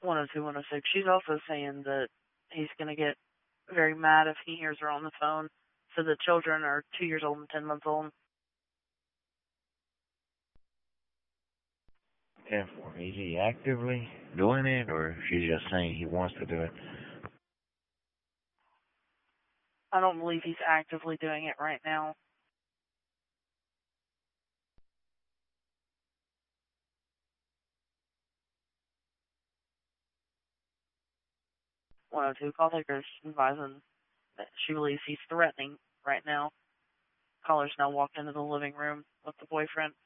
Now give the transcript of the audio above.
102, 106. She's also saying that he's going to get very mad if he hears her on the phone. So the children are 2 years old and 10 months old. And is he actively doing it, or she's just saying he wants to do it? I don't believe he's actively doing it right now. One or two call takers advising that she believes he's threatening right now. Caller's now walked into the living room with the boyfriend.